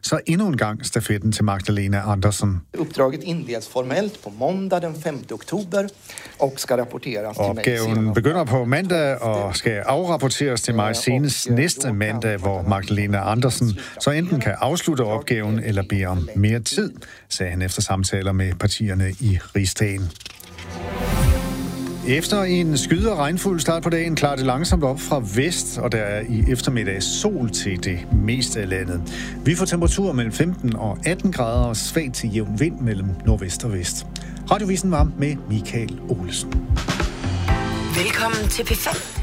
så endnu en gang stafetten til Magdalena Andersson. Uppdraget inleds formellt på måndag den 5. oktober og skal rapporteres til mig. Opgaven begynder på mandag og skal afrapporteres til mig senest næste mandag, hvor Magdalena Andersson så enten kan afslutte opgaven eller bede om mere tid, sagde han efter samtaler med partierne i Rigsdagen. Efter en skyde og regnfuld start på dagen klarer det langsomt op fra vest, og der er i eftermiddag sol til det meste af landet. Vi får temperaturer mellem 15 og 18 grader og svagt til jævn vind mellem nordvest og vest. Radiovisen var med Michael Olesen. Velkommen til P5.